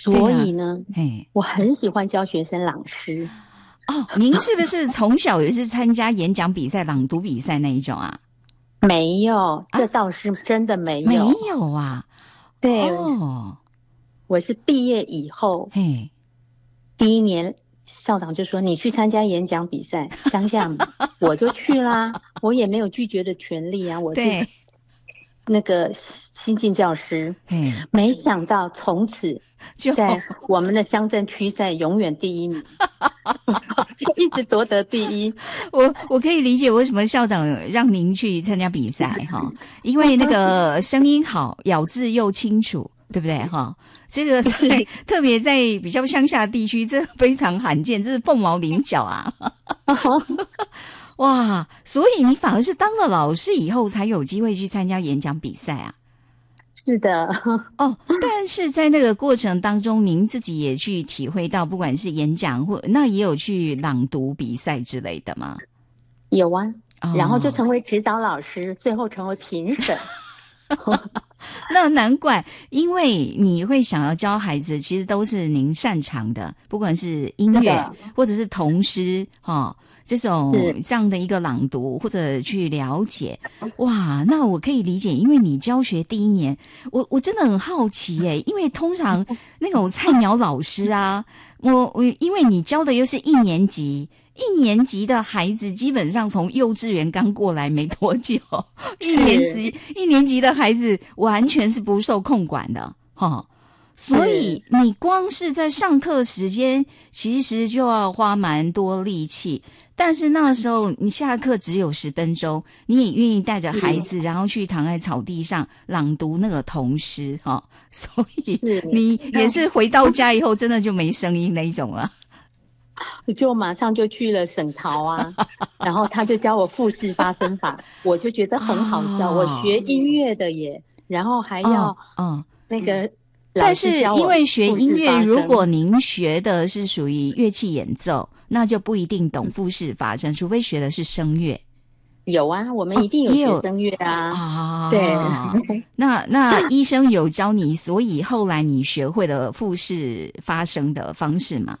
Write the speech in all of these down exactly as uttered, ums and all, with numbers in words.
所以呢， 啊、 我很喜欢教学生朗诗。 哦，您是不是从小也是参加演讲比赛、朗读比赛那一种啊？ 没有，这倒是真的没有。 没有啊？ 对， 哦， 我是毕业以后， 嘿， 第一年校长就说你去参加演讲比赛，乡下我就去啦，我也没有拒绝的权利啊，我是那个新进教师。没想到从此在我们的乡镇区赛永远第一名，就一直夺得第一。 我我可以理解为什么校长让您去参加比赛哈，因为那个声音好，咬字又清楚，对不对哈？这个在特别在比较乡下地区，这非常罕见，这是凤毛麟角啊！哇，所以你反而是当了老师以后才有机会去参加演讲比赛啊？ 是的。 哦，但是在那个过程当中，您自己也去体会到，不管是演讲或那也有去朗读比赛之类的吗？ 有啊，哦、然后就成为指导老师，最后成为评审。 那难怪，因为你会想要教孩子，其实都是您擅长的，不管是音乐或者是童诗哈。这种这样的一个朗读或者去了解，哇，那我可以理解，因为你教学第一年，我我真的很好奇耶，因为通常那种菜鸟老师啊，我我因为你教的又是一年级，一年级的孩子基本上从幼稚园刚过来没多久，一年级一年级的孩子完全是不受控管的哈。所以你光是在上课时间其实就要花蛮多力气，但是那时候你下课只有十分钟，你也愿意带着孩子然后去躺在草地上朗读那个童诗哈，所以你也是回到家以后真的就没声音那一种了。 我就马上就去了省陶啊，然后他就教我腹式发声法，我就觉得很好笑、哦、我学音乐的耶，然后还要哦那个、嗯但是因为学音乐，如果您学的是属于乐器演奏，那就不一定懂腹式发声，除非学的是声乐。 有啊，我们一定有学声乐啊。 哦、啊， 对。 那那医生有教你，所以后来你学会了腹式发声的方式吗？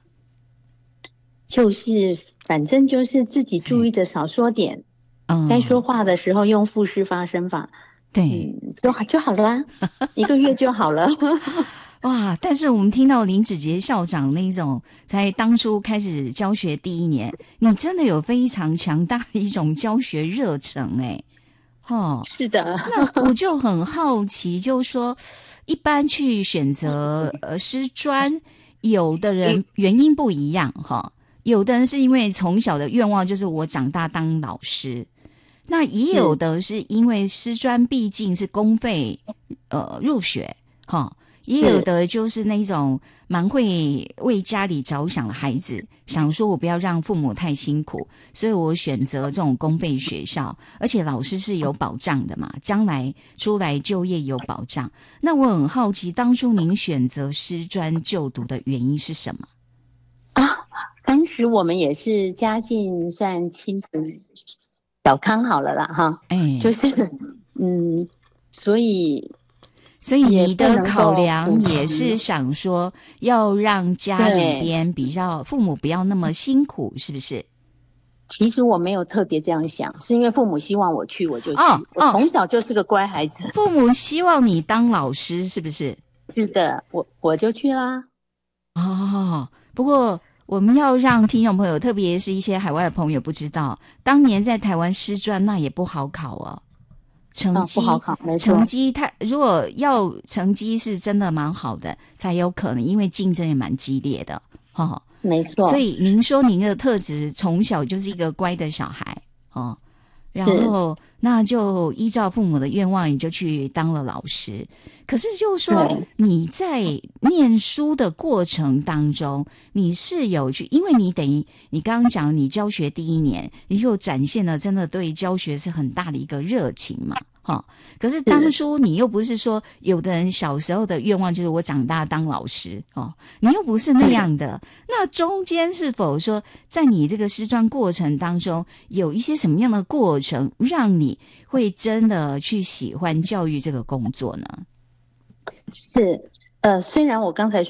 就是反正就是自己注意的少说点，嗯，该说话的时候用腹式发声法。 对、 嗯，就好就好了啦，一个月就好了。 哇！但是我们听到林子杰校长那种，才当初开始教学第一年，你真的有非常强大的一种教学热忱哎。哦， 是的。 那我就很好奇，就是说，一般去选择呃师专，有的人原因不一样哈，有的人是因为从小的愿望就是我长大当老师。那也有的是因为师专毕竟是公费呃入学哈，也有的就是那种蛮会为家里着想的孩子，想说我不要让父母太辛苦，所以我选择这种公费学校，而且老师是有保障的嘛，将来出来就业有保障。那我很好奇，当初您选择师专就读的原因是什么啊？当时我们也是家境算清贫小康好了啦哈，哎，就是嗯，所以所以你的考量也是想说要让家里边比较父母不要那么辛苦，是不是？ 其实我没有特别这样想，是因为父母希望我去我就去，哦、我从小就是个乖孩子。 父母希望你当老师，是不是？ 是的，我我就去啦。 哦，不过我们要让听众朋友，特别是一些海外的朋友不知道，当年在台湾师专那也不好考哦，成绩、哦、不好考，没错，成绩太如果要成绩是真的蛮好的才有可能，因为竞争也蛮激烈的，哦， 没错。 所以您说您的特质从小就是一个乖的小孩哦，然后那就依照父母的愿望，你就去当了老师。可是就是说你在念书的过程当中，你是有去，因为你等于你刚刚讲你教学第一年，你就展现了真的对教学是很大的一个热情嘛。哦，可是当初你又不是说有的人小时候的愿望就是我长大当老师哦，你又不是那样的。那中间是否说在你这个师专过程当中有一些什么样的过程让你会真的去喜欢教育这个工作呢？ 是呃，虽然我刚才